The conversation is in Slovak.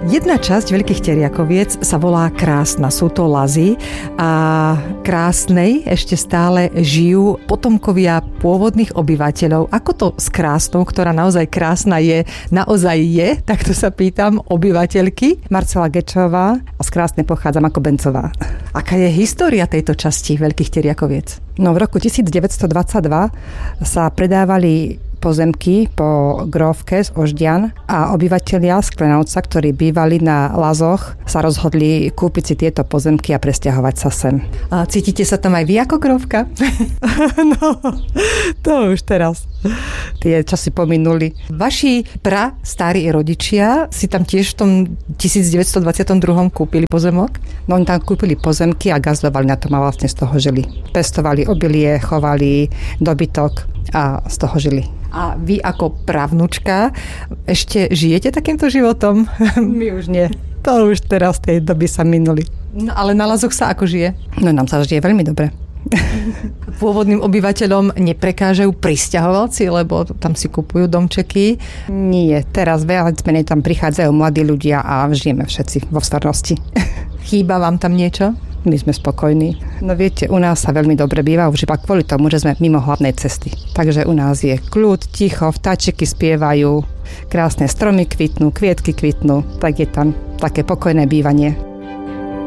Jedna časť Veľkých Teriakoviec sa volá Krásna. Sú to Lazy a Krásnej ešte stále žijú potomkovia pôvodných obyvateľov. Ako to s Krásnou, ktorá naozaj krásna je, naozaj je? Takto sa pýtam obyvateľky. Marcela Gečová a z Krásnej pochádzam ako Bencová. Aká je história tejto časti Veľkých Teriakoviec? No v roku 1922 sa predávali pozemky po Grófke z Oždian a obyvatelia z Klenovca, ktorí bývali na Lazoch, sa rozhodli kúpiť si tieto pozemky a presťahovať sa sem. A cítite sa tam aj vy ako Grófka? No, to už teraz. Tie časy pominuli. Vaši starí rodičia si tam tiež v tom 1922 kúpili pozemok? No oni tam kúpili pozemky a gazdovali na tom a vlastne z toho žili. Pestovali obilie, chovali dobytok a z toho žili. A vy ako pravnučka ešte žijete takýmto životom? My už nie. To už teraz tej doby sa minuli. No ale na Lazoch sa ako žije? No nám sa žije veľmi dobre. Pôvodným obyvateľom neprekážajú prisťahovalci, lebo tam si kupujú domčeky? Nie, teraz viac menej tam prichádzajú mladí ľudia a žijeme všetci vo starnosti. Chýba vám tam niečo? My sme spokojní. No viete, u nás sa veľmi dobre býva, už iba kvôli tomu, že sme mimo hlavnej cesty. Takže u nás je kľud, ticho, vtáčiky spievajú, krásne stromy kvitnú, kvietky kvitnú, tak je tam také pokojné bývanie.